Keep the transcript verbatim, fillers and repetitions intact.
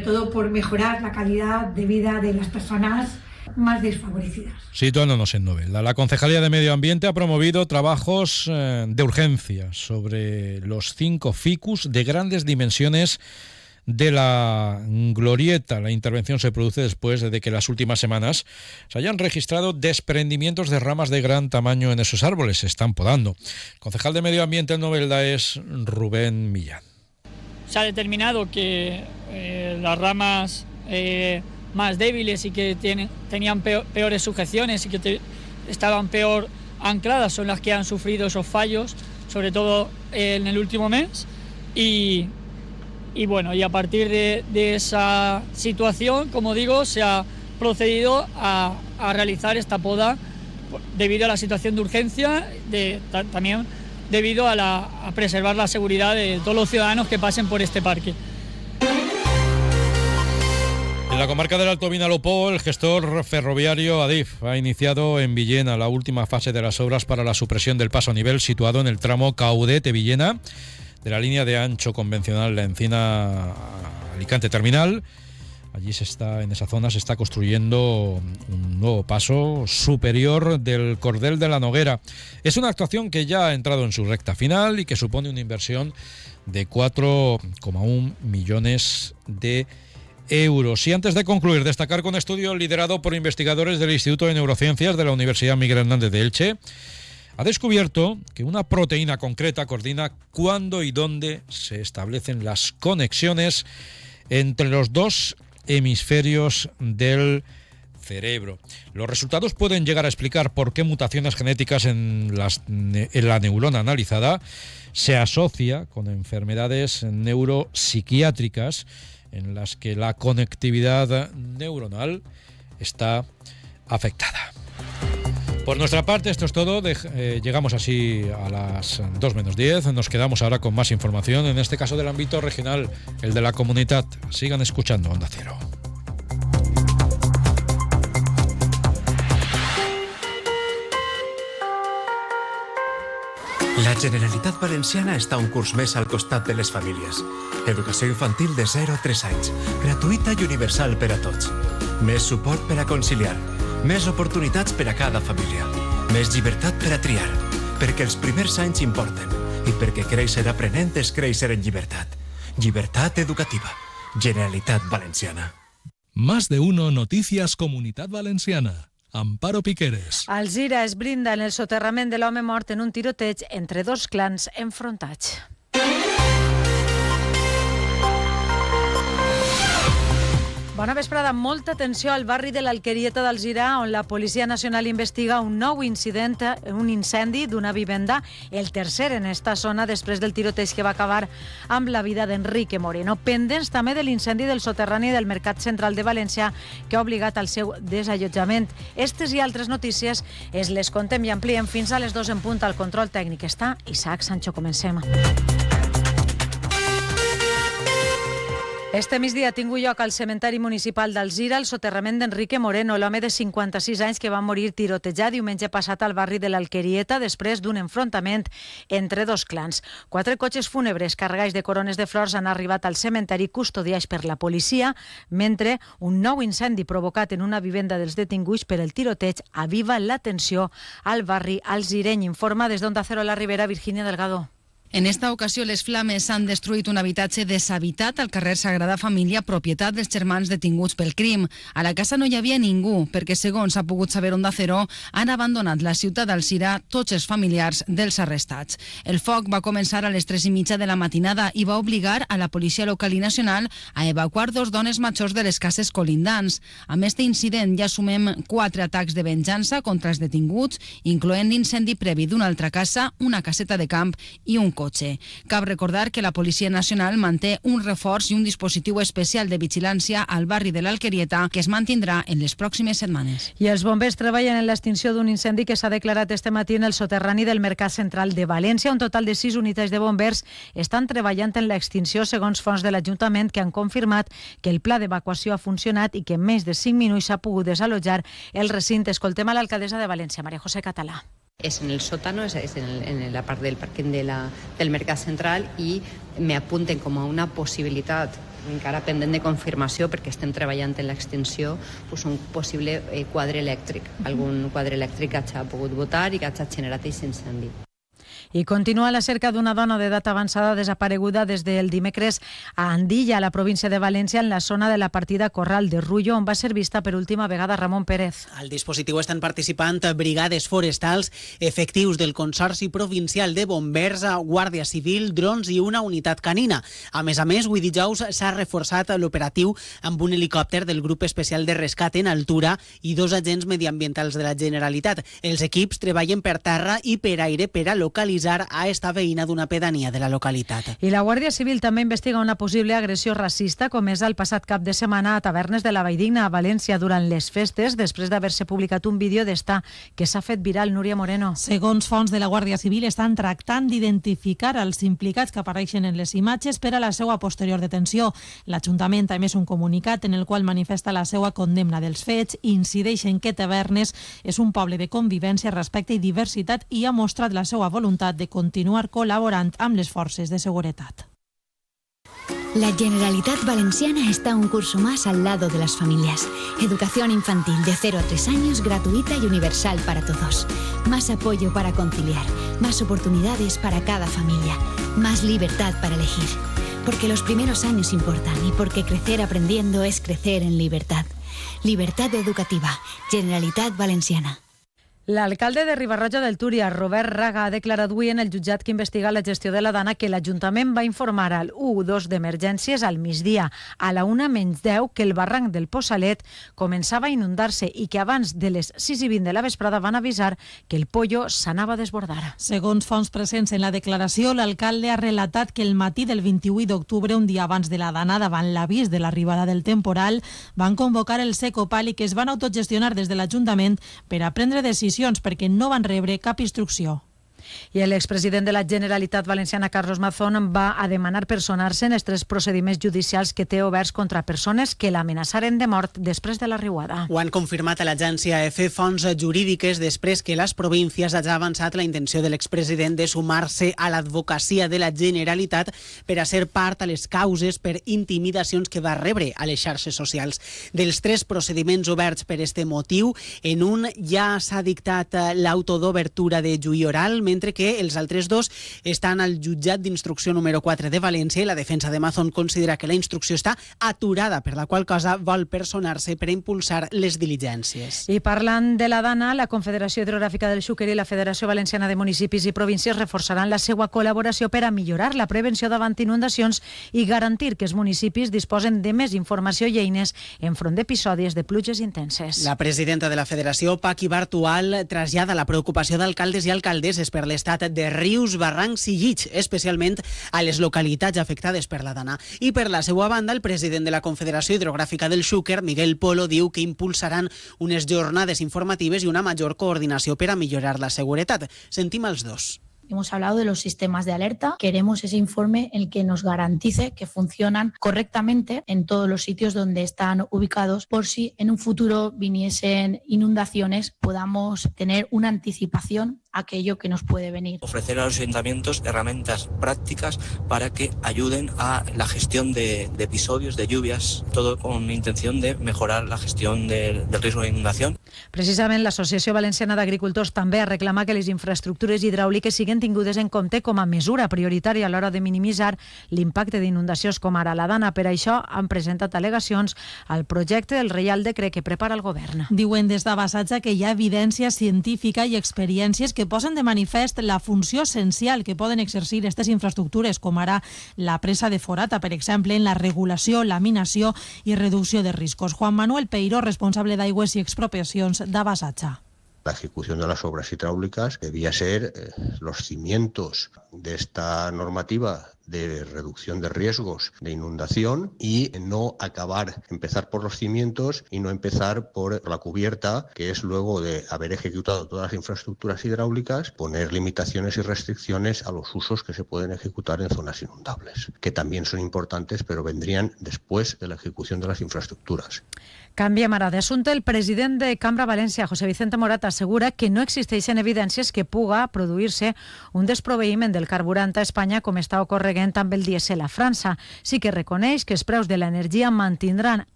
todo por mejorar la calidad de vida de las personas más desfavorecidas. Situándonos en Novelda, la Concejalía de Medio Ambiente ha promovido trabajos eh, de urgencia sobre los cinco ficus de grandes dimensiones de la glorieta. La intervención se produce después de que las últimas semanas se hayan registrado desprendimientos de ramas de gran tamaño en esos árboles. Se están podando. El concejal de Medio Ambiente en Novelda es Rubén Millán. Se ha determinado que eh, las ramas eh, más débiles y que tienen, tenían peor, peores sujeciones y que te, estaban peor ancladas son las que han sufrido esos fallos, sobre todo eh, en el último mes. Y Y bueno, y a partir de, de esa situación, como digo, se ha procedido a, a realizar esta poda debido a la situación de urgencia, de, ta, también debido a, la, a preservar la seguridad de todos los ciudadanos que pasen por este parque. En la comarca del Alto Vinalopó, el gestor ferroviario Adif ha iniciado en Villena la última fase de las obras para la supresión del paso a nivel situado en el tramo Caudete-Villena de la línea de ancho convencional La Encina-Alicante Terminal. Allí se está, en esa zona se está construyendo un nuevo paso superior del Cordel de la Noguera. Es una actuación que ya ha entrado en su recta final y que supone una inversión de cuatro coma uno millones de euros. Y antes de concluir, destacar que un estudio liderado por investigadores del Instituto de Neurociencias de la Universidad Miguel Hernández de Elche ha descubierto que una proteína concreta coordina cuándo y dónde se establecen las conexiones entre los dos hemisferios del cerebro. Los resultados pueden llegar a explicar por qué mutaciones genéticas en, las, en la neurona analizada se asocia con enfermedades neuropsiquiátricas en las que la conectividad neuronal está afectada. Por nuestra parte, esto es todo. De, eh, llegamos así a las dos menos diez. Nos quedamos ahora con más información, en este caso del ámbito regional, el de la comunidad. Sigan escuchando Onda Cero. La Generalitat Valenciana està un curs més al costat de les famílies. Educació infantil de zero a tres anys, gratuïta i universal per a tots. Més suport per a conciliar. Més oportunitats per a cada família. Més llibertat per a triar. Perquè els primers anys importen. I perquè créixer aprenent és créixer en llibertat. Llibertat educativa. Generalitat Valenciana. Más de uno Noticias Comunitat Valenciana. Amparo Piqueres. Alzira es brinda en el soterrament de l'home mort en un tiroteig entre dos clans enfrontats. Bona vesprada. Molta atenció al barri de l'Alquerieta d'Alzira, on la Policia Nacional investiga un nou incident, un incendi d'una vivenda, el tercer en esta zona després del tiroteig que va acabar amb la vida d'Enrique Moreno. Pendents també de l'incendi del soterrani del Mercat Central de València, que ha obligat al seu desallotjament. Estes i altres notícies es les contem i ampliem fins a les dos en punt. Al control tècnic està Isaac Sancho. Comencem. Este migdia ha tingut lloc al cementeri municipal d'Alzira el soterrament d'Enrique Moreno, l'home de cinquanta-sis anys que va morir tirotejat diumenge passat al barri de l'Alquerieta després d'un enfrontament entre dos clans. Quatre cotxes fúnebres carregats de corones de flors han arribat al cementeri custodiats per la policia, mentre un nou incendi provocat en una vivenda dels detinguts per el tiroteig aviva la tensió al barri alzireny. Informa des d'Onda Cero la Ribera, Virginia Delgado. En esta ocasió, les flames han destruït un habitatge deshabitat al carrer Sagrada Família, propietat dels germans detinguts pel crim. A la casa no hi havia ningú, perquè, segons ha pogut saber Onda Cero, han abandonat la ciutat d'Alzira tots els familiars dels arrestats. El foc va començar a les tres i mitja de la matinada i va obligar a la policia local i nacional a evacuar dos dones majors de les cases colindants. Amb este incident ja sumem quatre atacs de venjança contra els detinguts, incloent l'incendi previ d'una altra casa, una caseta de camp i un cotxe. Cal recordar que la Policia Nacional manté un reforç i un dispositiu especial de vigilància al barri de l'Alquerieta que es mantindrà en les pròximes setmanes. I els bombers treballen en l'extinció d'un incendi que s'ha declarat este matí en el soterrani del Mercat Central de València. Un total de sis unitats de bombers estan treballant en l'extinció, segons fonts de l'Ajuntament, que han confirmat que el pla d'evacuació ha funcionat i que en més de cinc minuts s'ha pogut desallotjar el recinte. Escoltem a l'alcaldessa de València, María José Català. Es en el sótano, es en, el, en la parte del parking de la, del Mercat Central y me apunten como a una posibilidad encara pendent de confirmació perquè estem treballant en l'extensió pues, un possible eh, quadre elèctric, algun quadre elèctric que hagi pogut botar i que hagi generat aquest incendi. I continua la cerca d'una dona d'edat avançada desapareguda des del dimecres a Andilla, a la província de València, en la zona de la partida Corral de Rullo, on va ser vista per última vegada Ramon Pérez. Al dispositiu estan participant brigades forestals, efectius del Consorci Provincial de Bombers, Guàrdia Civil, drons i una unitat canina. A més a més, avui dijous s'ha reforçat l'operatiu amb un helicòpter del Grup Especial de Rescat en altura i dos agents mediambientals de la Generalitat. Els equips treballen per terra i per aire per a localitzar a esta veïna d'una pedania de la localitat. I la Guàrdia Civil també investiga una possible agressió racista comesa el passat cap de setmana a tavernes de la Valldigna a València durant les festes, després d'haver-se publicat un vídeo d'esta que s'ha fet viral. Núria Moreno. Segons fonts de la Guàrdia Civil, estan tractant d'identificar els implicats que apareixen en les imatges per a la seva posterior detenció. L'Ajuntament ha emès un comunicat en el qual manifesta la seva condemna dels fets i incideix en que Tavernes és un poble de convivència, respecte i diversitat i ha mostrat la seva voluntat de continuar col·laborant amb les forces de seguretat. La Generalitat Valenciana está un curso más al lado de las familias. Educación infantil de cero a tres años gratuita y universal para todos. Más apoyo para conciliar, más oportunidades para cada familia, más libertad para elegir. Porque los primeros años importan y porque crecer aprendiendo es crecer en libertad. Libertad educativa. Generalitat Valenciana. L'alcalde de Riba-roja del Túria, Robert Raga, ha declarat avui en el jutjat que investiga la gestió de la Dana que l'Ajuntament va informar al u dos d'emergències al migdia, a la una menys deu, que el barranc del Possalet començava a inundar-se i que abans de les sis i vint de la vesprada van avisar que el Pollo s'anava a desbordar. Segons fonts presents en la declaració, l'alcalde ha relatat que el matí del vint-i-vuit d'octubre, un dia abans de la Dana, davant l'avís de l'arribada del temporal, van convocar el Secopal i que es van autogestionar des de l'Ajuntament per a prendre decisions perquè no van rebre cap instrucció. I l'expresident de la Generalitat Valenciana, Carlos Mazón, va a demanar personar-se en els tres procediments judicials que té oberts contra persones que l'amenaçaren de mort després de la riuada. Ho han confirmat a l'agència E F E fonts jurídiques després que les províncies hagi avançat la intenció de l'expresident de sumar-se a l'advocacia de la Generalitat per a ser part a les causes per intimidacions que va rebre a les xarxes socials. Dels tres procediments oberts per este motiu, en un ja s'ha dictat l'auto d'obertura de juí oral, mentre que els altres dos estan al jutjat d'instrucció número quatre de València i la defensa de Mazón considera que la instrucció està aturada, per la qual cosa vol personar-se per a impulsar les diligències. I parlant de la Dana, la Confederació Hidrogràfica del Xúquer i la Federació Valenciana de Municipis i Províncies reforçaran la seva col·laboració per a millorar la prevenció davant inundacions i garantir que els municipis disposen de més informació i eines enfront d'episodis de pluges intenses. La presidenta de la Federació, Paqui Bartual, trasllada la preocupació d'alcaldes i alcaldesses per l'estat de rius, barrancs i llits, especialment a les localitats afectades per la Dana. I per la seva banda, el president de la Confederació Hidrogràfica del Xúquer, Miguel Polo, diu que impulsaran unes jornades informatives i una major coordinació per a millorar la seguretat. Sentim els dos. Hemos hablado de los sistemas de alerta. Queremos ese informe en el que nos garantice que funcionan correctamente en todos los sitios donde están ubicados, por si en un futuro viniesen inundaciones podamos tener una anticipación a aquello que nos puede venir. Ofrecer a los ayuntamientos herramientas prácticas para que ayuden a la gestión de, de episodios de lluvias, todo con intención de mejorar la gestión de, del riesgo de inundación. Precisament l'Associació Valenciana d'Agricultors també ha reclamat que les infraestructures hidràuliques siguin tingudes en compte com a mesura prioritària a l'hora de minimitzar l'impacte d'inundacions com ara la Dana. Per això han presentat al·legacions al projecte del Reial Decret que prepara el govern. Diuen des de Bassatge que hi ha evidència científica i experiències que posen de manifest la funció essencial que poden exercir aquestes infraestructures, com ara la presa de Forata, per exemple, en la regulació, laminació i reducció de riscos. Juan Manuel Peiró, responsable d'Aigües i Expropiacions de Bassatge. La ejecución de las obras hidráulicas debía ser eh, los cimientos de esta normativa de reducción de riesgos de inundación y no acabar, empezar por los cimientos y no empezar por la cubierta, que es luego de haber ejecutado todas las infraestructuras hidráulicas, poner limitaciones y restricciones a los usos que se pueden ejecutar en zonas inundables, que también son importantes, pero vendrían después de la ejecución de las infraestructuras. Canviem ara d'assumpte. El president de Cambra València, José Vicente Morat, assegura que no existeixen evidències que puga produir-se un desproveïment del carburant a Espanya com està ocorrent seguint amb el dièsel a França. Sí que reconeix que els preus de l'energia mantindran